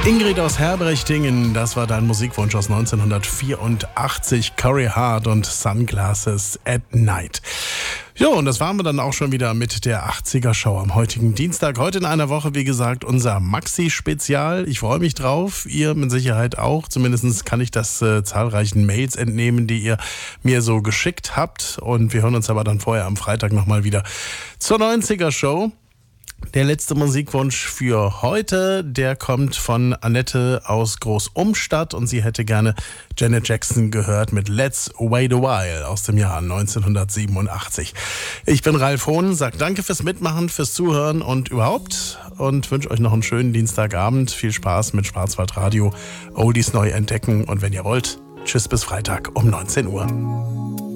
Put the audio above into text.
Ingrid aus Herbrechtingen, das war dein Musikwunsch aus 1984, Corey Hart und Sunglasses at Night. Ja, und das waren wir dann auch schon wieder mit der 80er-Show am heutigen Dienstag. Heute in einer Woche, wie gesagt, unser Maxi-Spezial. Ich freue mich drauf, ihr mit Sicherheit auch. Zumindest kann ich das zahlreichen Mails entnehmen, die ihr mir so geschickt habt. Und wir hören uns aber dann vorher am Freitag nochmal wieder zur 90er-Show. Der letzte Musikwunsch für heute, der kommt von Annette aus Großumstadt und sie hätte gerne Janet Jackson gehört mit Let's Wait a While aus dem Jahr 1987. Ich bin Ralf Hohn, sag danke fürs Mitmachen, fürs Zuhören und überhaupt und wünsche euch noch einen schönen Dienstagabend. Viel Spaß mit Schwarzwaldradio, Oldies neu entdecken und wenn ihr wollt, tschüss bis Freitag um 19 Uhr.